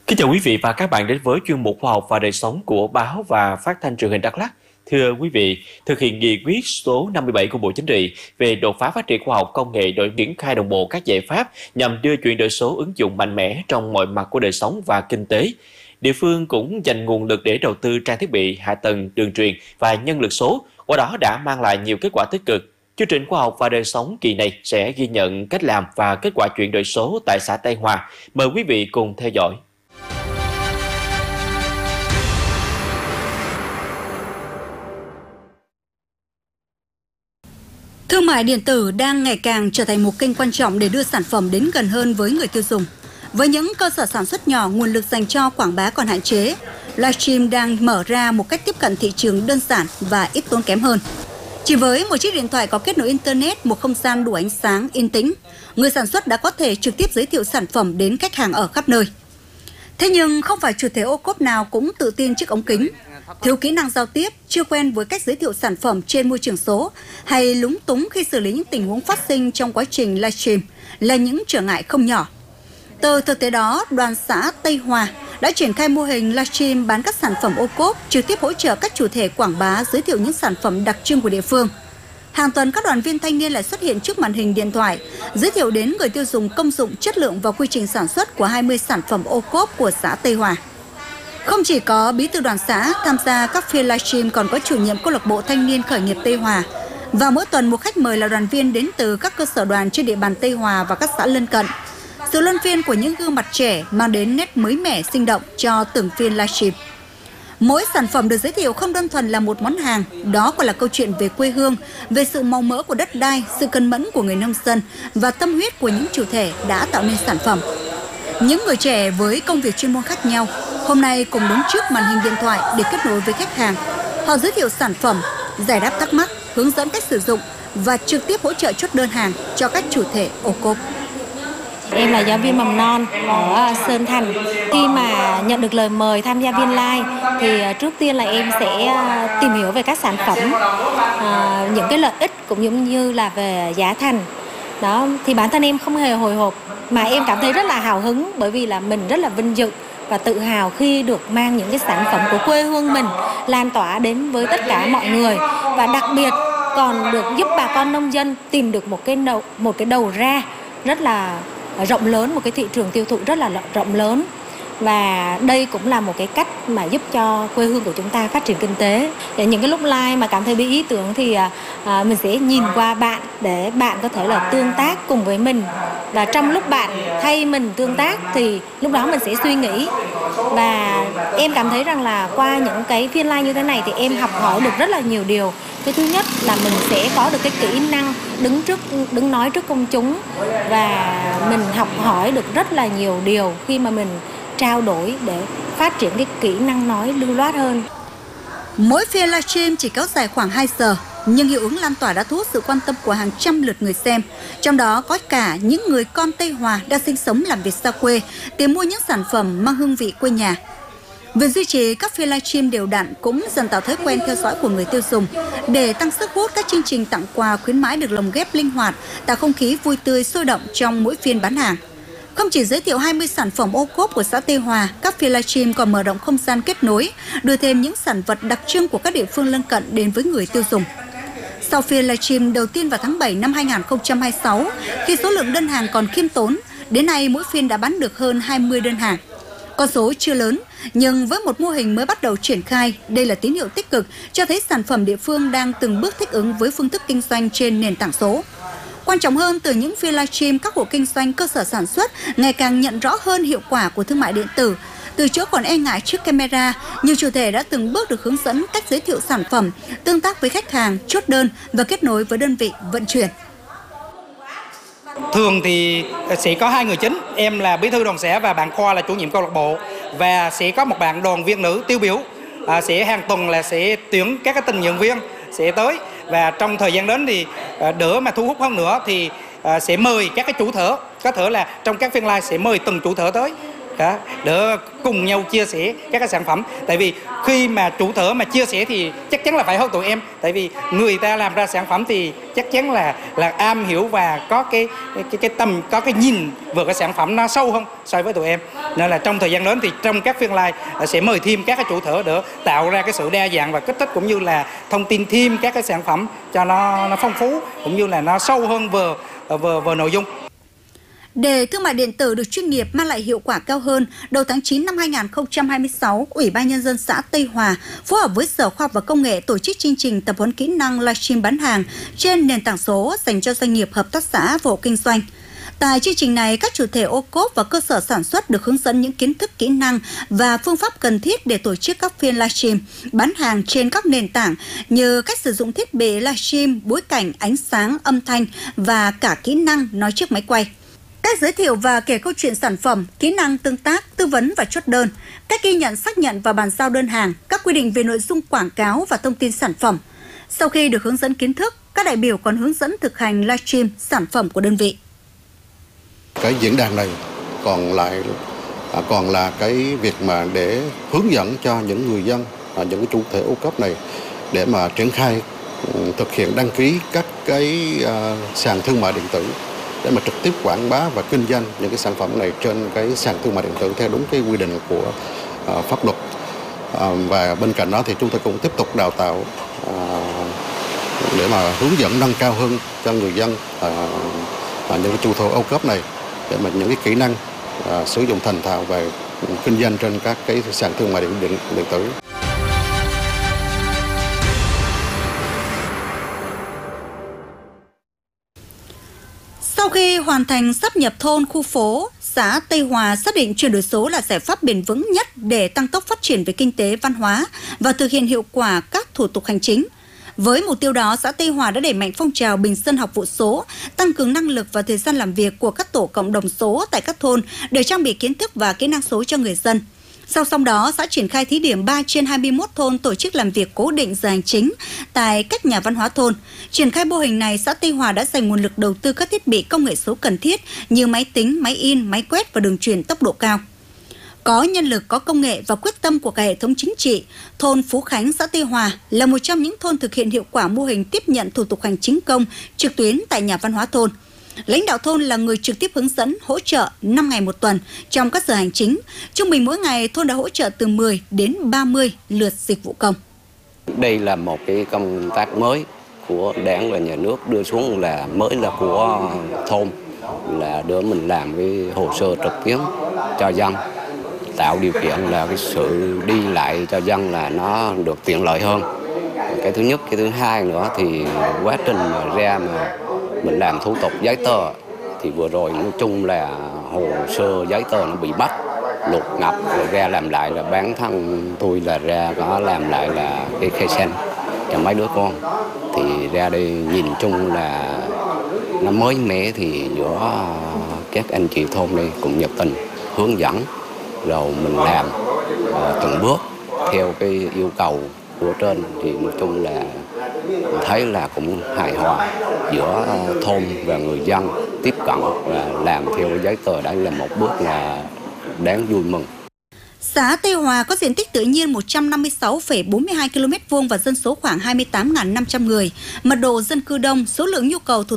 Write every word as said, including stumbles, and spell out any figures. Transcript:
Kính chào quý vị và các bạn đến với chuyên mục Khoa học và đời sống của Báo và Phát thanh Truyền hình Đắk Lắk. Thưa quý vị, thực hiện nghị quyết số năm mươi bảy của Bộ Chính trị về đột phá phát triển khoa học công nghệ, đổi triển khai đồng bộ các giải pháp nhằm đưa chuyển đổi số ứng dụng mạnh mẽ trong mọi mặt của đời sống và kinh tế. Địa phương cũng dành nguồn lực để đầu tư trang thiết bị, hạ tầng, đường truyền và nhân lực số, qua đó đã mang lại nhiều kết quả tích cực. Chương trình Khoa học và đời sống kỳ này sẽ ghi nhận cách làm và kết quả chuyển đổi số tại xã Tây Hòa. Mời quý vị cùng theo dõi. Thương mại điện tử đang ngày càng trở thành một kênh quan trọng để đưa sản phẩm đến gần hơn với người tiêu dùng. Với những cơ sở sản xuất nhỏ, nguồn lực dành cho quảng bá còn hạn chế, livestream đang mở ra một cách tiếp cận thị trường đơn giản và ít tốn kém hơn. Chỉ với một chiếc điện thoại có kết nối Internet, một không gian đủ ánh sáng, yên tĩnh, người sản xuất đã có thể trực tiếp giới thiệu sản phẩm đến khách hàng ở khắp nơi. Thế nhưng không phải chủ thể ô cốp nào cũng tự tin trước ống kính. Thiếu kỹ năng giao tiếp, chưa quen với cách giới thiệu sản phẩm trên môi trường số hay lúng túng khi xử lý những tình huống phát sinh trong quá trình livestream là những trở ngại không nhỏ. Từ thực tế đó, đoàn xã Tây Hòa đã triển khai mô hình livestream bán các sản phẩm ô cốp, trực tiếp hỗ trợ các chủ thể quảng bá giới thiệu những sản phẩm đặc trưng của địa phương. Hàng tuần các đoàn viên thanh niên lại xuất hiện trước màn hình điện thoại, giới thiệu đến người tiêu dùng công dụng, chất lượng và quy trình sản xuất của hai mươi sản phẩm ô cốp của xã Tây Hòa. Không chỉ có bí thư đoàn xã tham gia các phiên livestream, còn có chủ nhiệm câu lạc bộ thanh niên khởi nghiệp Tây Hòa. Và mỗi tuần một khách mời là đoàn viên đến từ các cơ sở đoàn trên địa bàn Tây Hòa và các xã lân cận. Sự luân phiên của những gương mặt trẻ mang đến nét mới mẻ, sinh động cho từng phiên livestream. Mỗi sản phẩm được giới thiệu không đơn thuần là một món hàng, đó còn là câu chuyện về quê hương, về sự màu mỡ của đất đai, sự cân mẫn của người nông dân và tâm huyết của những chủ thể đã tạo nên sản phẩm. Những người trẻ với công việc chuyên môn khác nhau, hôm nay cùng đứng trước màn hình điện thoại để kết nối với khách hàng. Họ giới thiệu sản phẩm, giải đáp thắc mắc, hướng dẫn cách sử dụng và trực tiếp hỗ trợ chốt đơn hàng cho các chủ thể ô cốp. Em là giáo viên mầm non ở Sơn Thành. Khi mà nhận được lời mời tham gia viên live thì trước tiên là em sẽ tìm hiểu về các sản phẩm, những cái lợi ích cũng giống như là về giá thành. Đó thì bản thân em không hề hồi hộp mà em cảm thấy rất là hào hứng, bởi vì là mình rất là vinh dự và tự hào khi được mang những cái sản phẩm của quê hương mình lan tỏa đến với tất cả mọi người, và đặc biệt còn được giúp bà con nông dân tìm được một cái đầu, một cái đầu ra rất là rộng lớn, một cái thị trường tiêu thụ rất là rộng lớn. Và đây cũng là một cái cách mà giúp cho quê hương của chúng ta phát triển kinh tế. Để những cái lúc live mà cảm thấy bị ý tưởng thì à, mình sẽ nhìn qua bạn để bạn có thể là tương tác cùng với mình. Và trong lúc bạn thay mình tương tác thì lúc đó mình sẽ suy nghĩ. Và em cảm thấy rằng là qua những cái phiên live như thế này thì em học hỏi được rất là nhiều điều. Cái thứ nhất là mình sẽ có được cái kỹ năng đứng trước đứng nói trước công chúng, và mình học hỏi được rất là nhiều điều khi mà mình trao đổi để phát triển cái kỹ năng nói lưu loát hơn. Mỗi phiên livestream chỉ kéo dài khoảng hai giờ, nhưng hiệu ứng lan tỏa đã thu hút sự quan tâm của hàng trăm lượt người xem. Trong đó có cả những người con Tây Hòa đang sinh sống làm việc xa quê, tìm mua những sản phẩm mang hương vị quê nhà. Việc duy trì các phiên livestream đều đặn cũng dần tạo thói quen theo dõi của người tiêu dùng. Để tăng sức hút, các chương trình tặng quà khuyến mãi được lồng ghép linh hoạt, tạo không khí vui tươi sôi động trong mỗi phiên bán hàng. Không chỉ giới thiệu hai mươi sản phẩm ô cốp của xã Tây Hòa, các phiên livestream còn mở rộng không gian kết nối, đưa thêm những sản vật đặc trưng của các địa phương lân cận đến với người tiêu dùng. Sau phiên livestream đầu tiên vào tháng bảy năm hai nghìn không trăm hai mươi sáu, khi số lượng đơn hàng còn khiêm tốn, đến nay mỗi phiên đã bán được hơn hai mươi đơn hàng. Con số chưa lớn, nhưng với một mô hình mới bắt đầu triển khai, đây là tín hiệu tích cực cho thấy sản phẩm địa phương đang từng bước thích ứng với phương thức kinh doanh trên nền tảng số. Quan trọng hơn, từ những phiên livestream, các hộ kinh doanh, cơ sở sản xuất ngày càng nhận rõ hơn hiệu quả của thương mại điện tử. Từ chỗ còn e ngại trước camera, nhiều chủ thể đã từng bước được hướng dẫn cách giới thiệu sản phẩm, tương tác với khách hàng, chốt đơn và kết nối với đơn vị vận chuyển. Thường thì sẽ có hai người chính, em là bí thư đoàn xã và bạn Khoa là chủ nhiệm câu lạc bộ, và sẽ có một bạn đoàn viên nữ tiêu biểu, à, sẽ hàng tuần là sẽ tuyển các cái tình nguyện viên sẽ tới, và trong thời gian đến thì à, đỡ mà thu hút hơn nữa thì à, sẽ mời các cái chủ thể, có thể là trong các phiên live sẽ mời từng chủ thể tới. Đó, để cùng nhau chia sẻ các cái sản phẩm. Tại vì khi mà chủ thể mà chia sẻ thì chắc chắn là phải hơn tụi em. Tại vì người ta làm ra sản phẩm thì chắc chắn là là am hiểu và có cái cái cái tầm, có cái nhìn về cái sản phẩm nó sâu hơn so với tụi em. Nên là trong thời gian đến thì trong các phiên live sẽ mời thêm các cái chủ thể để tạo ra cái sự đa dạng và kích thích, cũng như là thông tin thêm các cái sản phẩm cho nó nó phong phú, cũng như là nó sâu hơn về về, về nội dung. Để thương mại điện tử được chuyên nghiệp mang lại hiệu quả cao hơn, đầu tháng chín năm hai nghìn không trăm hai mươi sáu, Ủy ban Nhân dân xã Tây Hòa phối hợp với Sở Khoa học và Công nghệ tổ chức chương trình tập huấn kỹ năng livestream bán hàng trên nền tảng số dành cho doanh nghiệp, hợp tác xã và hộ kinh doanh. Tại chương trình này, các chủ thể ô cốp và cơ sở sản xuất được hướng dẫn những kiến thức, kỹ năng và phương pháp cần thiết để tổ chức các phiên livestream bán hàng trên các nền tảng như cách sử dụng thiết bị livestream, bối cảnh, ánh sáng, âm thanh và cả kỹ năng nói trước máy quay. Cách giới thiệu và kể câu chuyện sản phẩm, kỹ năng tương tác, tư vấn và chốt đơn, cách ghi nhận, xác nhận và bàn giao đơn hàng, các quy định về nội dung quảng cáo và thông tin sản phẩm. Sau khi được hướng dẫn kiến thức, các đại biểu còn hướng dẫn thực hành livestream sản phẩm của đơn vị. Cái diễn đàn này còn lại còn là cái việc mà để hướng dẫn cho những người dân, những cái chủ thể ô cốp này để mà triển khai thực hiện đăng ký các cái sàn thương mại điện tử để mà trực tiếp quảng bá và kinh doanh những cái sản phẩm này trên cái sàn thương mại điện tử theo đúng cái quy định của uh, pháp luật. Uh, và bên cạnh đó thì chúng tôi cũng tiếp tục đào tạo uh, để mà hướng dẫn nâng cao hơn cho người dân, uh, uh, những cái chủ thầu ô cốp này để mà những cái kỹ năng uh, sử dụng thành thạo về kinh doanh trên các cái sàn thương mại điện, điện, điện tử. Sau khi hoàn thành sáp nhập thôn, khu phố, xã Tây Hòa xác định chuyển đổi số là giải pháp bền vững nhất để tăng tốc phát triển về kinh tế, văn hóa và thực hiện hiệu quả các thủ tục hành chính. Với mục tiêu đó, xã Tây Hòa đã đẩy mạnh phong trào bình dân học vụ số, tăng cường năng lực và thời gian làm việc của các tổ cộng đồng số tại các thôn để trang bị kiến thức và kỹ năng số cho người dân. Sau song đó, xã triển khai thí điểm ba trên hai mươi mốt thôn tổ chức làm việc cố định giờ hành chính tại các nhà văn hóa thôn. Triển khai mô hình này, xã Tây Hòa đã dành nguồn lực đầu tư các thiết bị công nghệ số cần thiết như máy tính, máy in, máy quét và đường truyền tốc độ cao. Có nhân lực, có công nghệ và quyết tâm của cả hệ thống chính trị, thôn Phú Khánh, xã Tây Hòa là một trong những thôn thực hiện hiệu quả mô hình tiếp nhận thủ tục hành chính công trực tuyến tại nhà văn hóa thôn. Lãnh đạo thôn là người trực tiếp hướng dẫn, hỗ trợ năm ngày một tuần trong các giờ hành chính. Trung bình mỗi ngày, thôn đã hỗ trợ từ mười đến ba mươi lượt dịch vụ công. Đây là một cái công tác mới của Đảng và Nhà nước đưa xuống, là mới là của thôn, là để mình làm cái hồ sơ trực tuyến cho dân, tạo điều kiện là cái sự đi lại cho dân là nó được tiện lợi hơn. Cái thứ nhất, cái thứ hai nữa thì quá trình mà ra mà mình làm thủ tục giấy tờ thì vừa rồi nói chung là hồ sơ giấy tờ nó bị bắt, lụt ngập, rồi ra làm lại là bản thân tôi là ra có làm lại là cái khai sinh cho mấy đứa con. Thì ra đây nhìn chung là nó mới mẻ, thì giữa các anh chị thôn đây cũng nhiệt tình hướng dẫn, rồi mình làm uh, từng bước theo cái yêu cầu của trên, thì nói chung là thấy là cũng hài hòa giữa thôn và người dân tiếp cận và làm theo giấy tờ. Đây là một bước là đáng vui mừng. Xã Tây Hòa có diện tích tự nhiên một trăm năm mươi sáu phẩy bốn mươi hai ki lô mét vuông và dân số khoảng hai mươi tám nghìn năm trăm người, mật độ dân cư đông, số lượng nhu cầu thủ